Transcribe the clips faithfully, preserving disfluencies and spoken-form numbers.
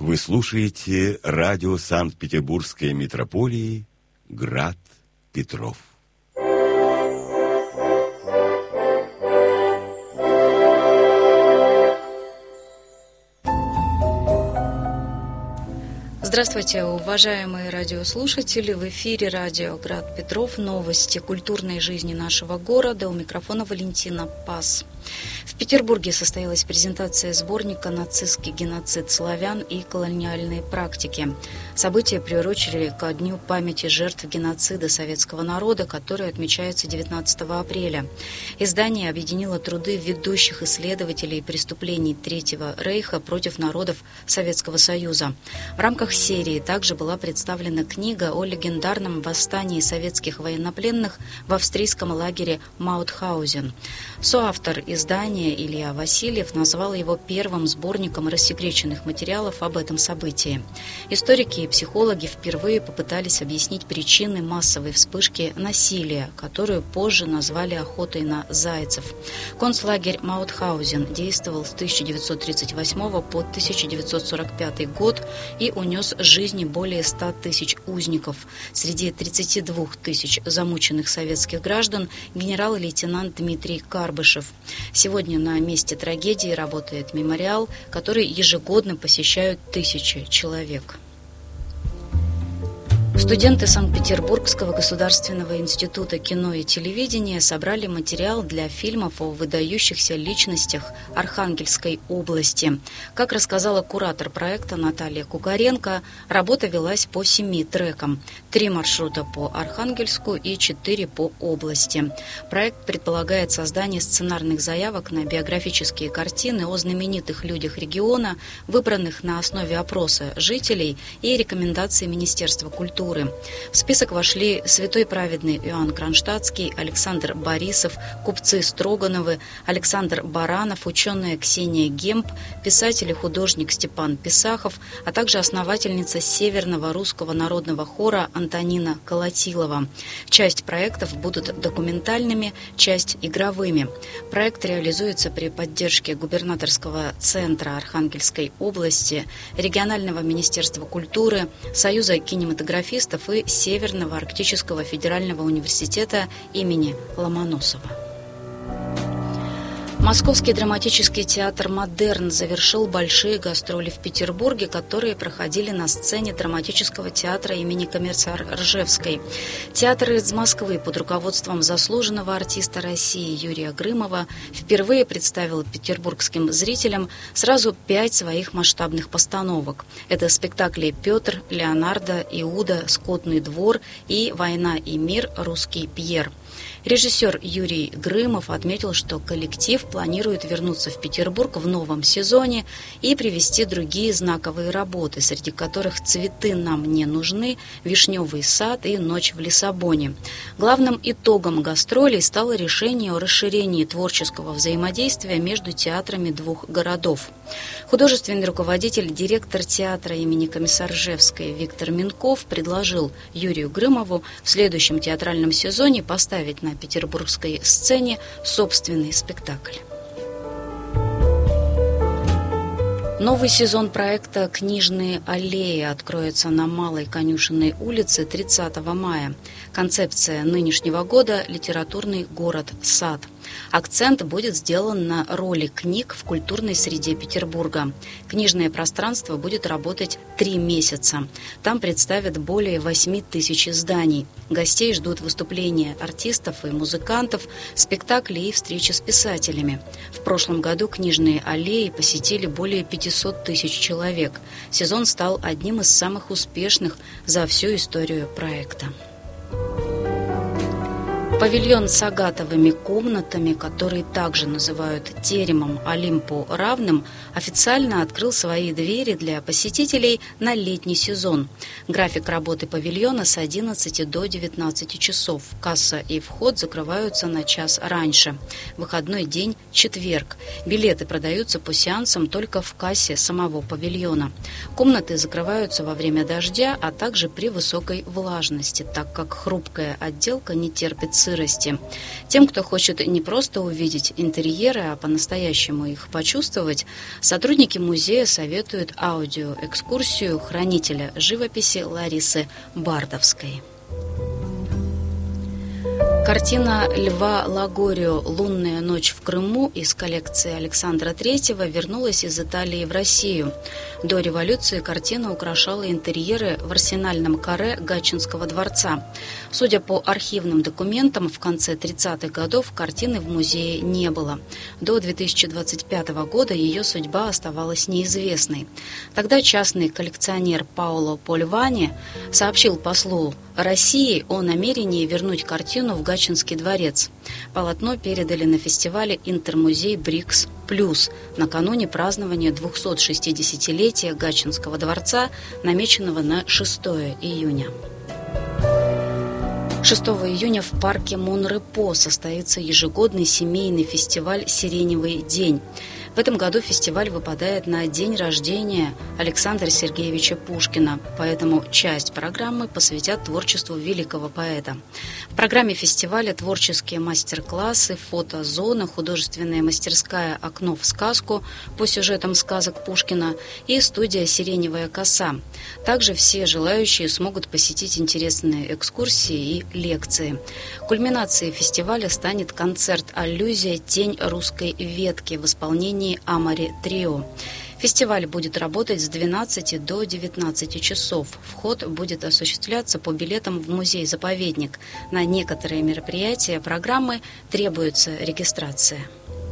Вы слушаете радио Санкт-Петербургской митрополии «Град Петров». Здравствуйте, уважаемые радиослушатели! В эфире радио «Град Петров», новости культурной жизни нашего города. У микрофона Валентина Пас. В Петербурге состоялась презентация сборника «Нацистский геноцид славян и колониальные практики». События приурочили ко Дню памяти жертв геноцида советского народа, который отмечается девятнадцатого апреля. Издание объединило труды ведущих исследователей преступлений Третьего Рейха против народов Советского Союза. В рамках серии также была представлена книга о легендарном восстании советских военнопленных в австрийском лагере Маутхаузен. Соавтор издания Илья Васильев назвал его первым сборником рассекреченных материалов об этом событии. Историки и психологи впервые попытались объяснить причины массовой вспышки насилия, которую позже назвали охотой на зайцев. Концлагерь Маутхаузен действовал с тысяча девятьсот тридцать восьмого по тысяча девятьсот сорок пятый год и унес жизни более ста тысяч узников. Среди тридцати двух тысяч замученных советских граждан генерал-лейтенант Дмитрий Карбышев. Сегодня на месте трагедии работает мемориал, который ежегодно посещают тысячи человек. Студенты Санкт-Петербургского государственного института кино и телевидения собрали материал для фильмов о выдающихся личностях Архангельской области. Как рассказала куратор проекта Наталья Кукаренко, работа велась по семи трекам. Три маршрута по Архангельску и четыре по области. Проект предполагает создание сценарных заявок на биографические картины о знаменитых людях региона, выбранных на основе опроса жителей и рекомендаций Министерства культуры. В список вошли святой праведный Иоанн Кронштадтский, Александр Борисов, купцы Строгановы, Александр Баранов, ученая Ксения Гемп, писатель и художник Степан Писахов, а также основательница Северного русского народного хора Антонина Колотилова. Часть проектов будут документальными, часть игровыми. Проект реализуется при поддержке губернаторского центра Архангельской области, регионального министерства культуры, Союза кинематографистов и Северного арктического федерального университета имени Ломоносова. Московский драматический театр «Модерн» завершил большие гастроли в Петербурге, которые проходили на сцене драматического театра имени Комиссар-Ржевской. Театр из Москвы под руководством заслуженного артиста России Юрия Грымова впервые представил петербургским зрителям сразу пять своих масштабных постановок. Это спектакли «Петр», «Леонардо», «Иуда», «Скотный двор» и «Война и мир. Русский Пьер». Режиссер Юрий Грымов отметил, что коллектив планирует вернуться в Петербург в новом сезоне и привести другие знаковые работы, среди которых «Цветы нам не нужны», «Вишневый сад» и «Ночь в Лиссабоне». Главным итогом гастролей стало решение о расширении творческого взаимодействия между театрами двух городов. Художественный руководитель, директор театра имени Комиссар-Ржевской Виктор Минков предложил Юрию Грымову в следующем театральном сезоне поставить на петербургской сцене собственный спектакль. Новый сезон проекта «Книжные аллеи» откроется на Малой Конюшенной улице тридцатого мая. Концепция нынешнего года – литературный город-сад. Акцент будет сделан на роли книг в культурной среде Петербурга. Книжное пространство будет работать три месяца. Там представят более восьми тысяч изданий. Гостей ждут выступления артистов и музыкантов, спектакли и встречи с писателями. В прошлом году книжные аллеи посетили более пятисот тысяч человек. Сезон стал одним из самых успешных за всю историю проекта. Павильон с агатовыми комнатами, который также называют теремом Олимпу равным, официально открыл свои двери для посетителей на летний сезон. График работы павильона с одиннадцати до девятнадцати часов. Касса и вход закрываются на час раньше. Выходной день – четверг. Билеты продаются по сеансам только в кассе самого павильона. Комнаты закрываются во время дождя, а также при высокой влажности, так как хрупкая отделка не терпит сырости. сырости. Тем, кто хочет не просто увидеть интерьеры, а по-настоящему их почувствовать, сотрудники музея советуют аудиоэкскурсию хранителя живописи Ларисы Бардовской. Картина Льва Лагорио «Лунная ночь в Крыму» из коллекции Александра Третьего вернулась из Италии в Россию. До революции картина украшала интерьеры в арсенальном каре Гатчинского дворца. Судя по архивным документам, в конце тридцатых годов картины в музее не было. До две тысячи двадцать пятого года ее судьба оставалась неизвестной. Тогда частный коллекционер Паоло Польвани сообщил послу России о намерении вернуть картину в Гатчинский дворец. Полотно передали на фестивале «Интермузей Брикс Плюс» накануне празднования двухсот-шестидесятилетия Гатчинского дворца, намеченного на шестое июня. шестого июня в парке Монрепо состоится ежегодный семейный фестиваль «Сиреневый день». В этом году фестиваль выпадает на день рождения Александра Сергеевича Пушкина, поэтому часть программы посвятят творчеству великого поэта. В программе фестиваля творческие мастер-классы, фотозона, художественная мастерская «Окно в сказку» по сюжетам сказок Пушкина и студия «Сиреневая коса». Также все желающие смогут посетить интересные экскурсии и лекции. Кульминацией фестиваля станет концерт «Аллюзия. Тень русской ветки» в исполнении Амари Трио. Фестиваль будет работать с двенадцати до девятнадцати часов. Вход будет осуществляться по билетам в музей-заповедник. На некоторые мероприятия программы требуется регистрация.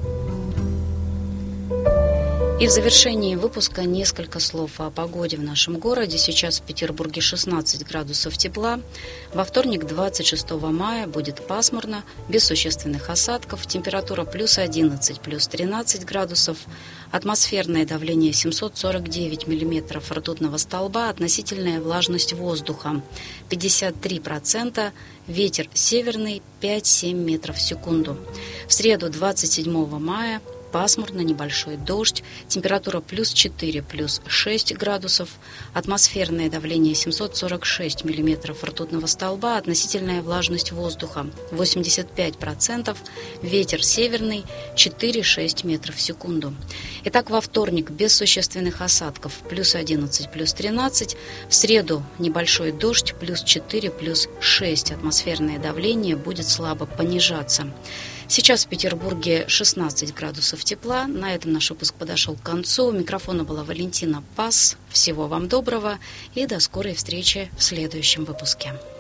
И в завершении выпуска несколько слов о погоде в нашем городе. Сейчас в Петербурге шестнадцать градусов тепла. Во вторник, двадцать шестого мая, будет пасмурно, без существенных осадков. Температура плюс одиннадцать, плюс тринадцать градусов. Атмосферное давление семьсот сорок девять миллиметров ртутного столба. Относительная влажность воздуха пятьдесят три процента. Ветер северный пять-семь метров в секунду. В среду, двадцать седьмого мая, пасмурно, небольшой дождь, температура плюс четыре, плюс шесть градусов, атмосферное давление семьсот сорок шесть миллиметров ртутного столба, относительная влажность воздуха восемьдесят пять процентов, ветер северный четыре-шесть метров в секунду. Итак, во вторник без существенных осадков плюс одиннадцать, плюс тринадцать, в среду небольшой дождь плюс четыре, плюс шесть, атмосферное давление будет слабо понижаться. Сейчас в Петербурге шестнадцать градусов тепла. На этом наш выпуск подошел к концу. У микрофона была Валентина Пас. Всего вам доброго и до скорой встречи в следующем выпуске.